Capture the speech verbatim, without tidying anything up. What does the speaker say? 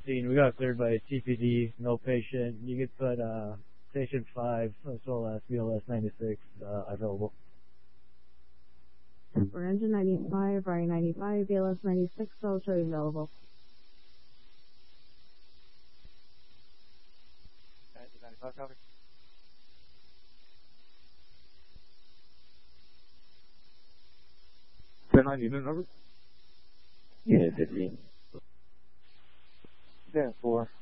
scene. We got cleared by T P D, no patient. You could put uh, Station five as well as B L S ninety-six uh, available. For engine ninety-five, Ryan ninety-five, B L S ninety-six, I'll show you available. Engine ninety-five, copy. ten nine unit number? Unit fifteen. ten four.